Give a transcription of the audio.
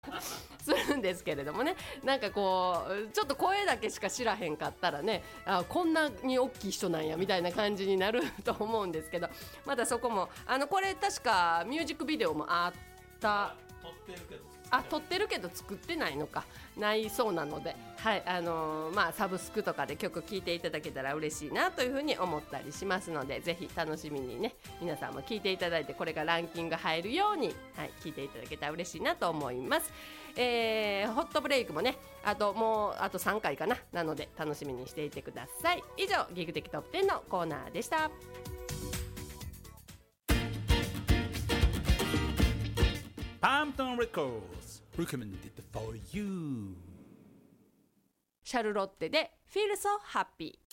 するんですけれどもね、なんかこうちょっと声だけしか知らへんかったらね、こんなに大きい人なんやみたいな感じになると思うんですけど、まだそこもこれ確かミュージックビデオもあった撮ってるけど作ってないのかないそうなので、はい、サブスクとかで曲聴いていただけたら嬉しいなというふうに思ったりしますので、ぜひ楽しみにね皆さんも聴いていただいて、これがランキング入るように、はい、聴いていただけたら嬉しいなと思います。ホットブレイクもねもうあと3回かなので楽しみにしていてください。以上ギグ的トップ10のコーナーでした。 Palmton Records recommended for you. シャルロッテで Feel So Happy。